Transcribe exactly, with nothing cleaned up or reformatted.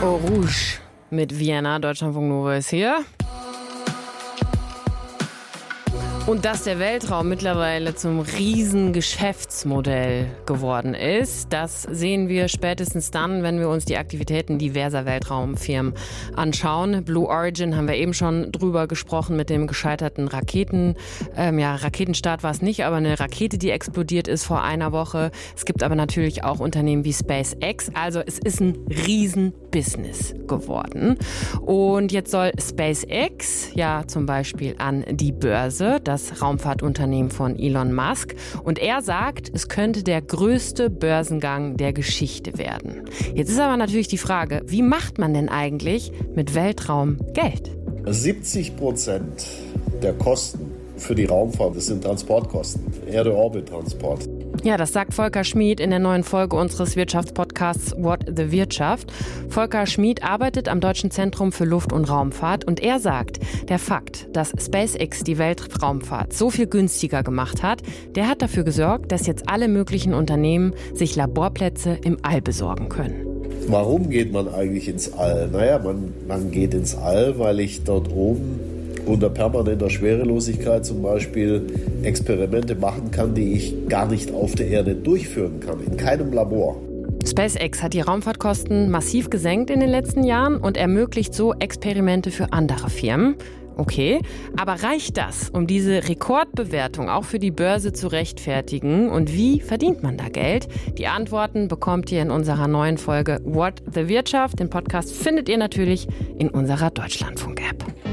Eau Rouge mit Vienna, Deutschlandfunk Nova ist hier. Und dass der Weltraum mittlerweile zum riesen Geschäftsmodell geworden ist, das sehen wir spätestens dann, wenn wir uns die Aktivitäten diverser Weltraumfirmen anschauen. Blue Origin haben wir eben schon drüber gesprochen mit dem gescheiterten Raketen. Ähm, ja, Raketenstart war es nicht, aber eine Rakete, die explodiert ist vor einer Woche. Es gibt aber natürlich auch Unternehmen wie SpaceX. Also es ist ein Riesenbusiness geworden. Und jetzt soll SpaceX ja zum Beispiel an die Börse, das Raumfahrtunternehmen von Elon Musk. Und er sagt, es könnte der größte Börsengang der Geschichte werden. Jetzt ist aber natürlich die Frage, wie macht man denn eigentlich mit Weltraum Geld? siebzig Prozent der Kosten für die Raumfahrt, das sind Transportkosten, Erde-Orbit-Transport. Ja, das sagt Volker Schmid in der neuen Folge unseres Wirtschaftspodcasts What the Wirtschaft. Volker Schmid arbeitet am Deutschen Zentrum für Luft- und Raumfahrt und er sagt, der Fakt, dass SpaceX die Weltraumfahrt so viel günstiger gemacht hat, der hat dafür gesorgt, dass jetzt alle möglichen Unternehmen sich Laborplätze im All besorgen können. Warum geht man eigentlich ins All? Naja, man, man geht ins All, weil ich dort oben unter permanenter Schwerelosigkeit zum Beispiel Experimente machen kann, die ich gar nicht auf der Erde durchführen kann, in keinem Labor. SpaceX hat die Raumfahrtkosten massiv gesenkt in den letzten Jahren und ermöglicht so Experimente für andere Firmen. Okay, aber reicht das, um diese Rekordbewertung auch für die Börse zu rechtfertigen? Und wie verdient man da Geld? Die Antworten bekommt ihr in unserer neuen Folge What the Wirtschaft. Den Podcast findet ihr natürlich in unserer Deutschlandfunk-App.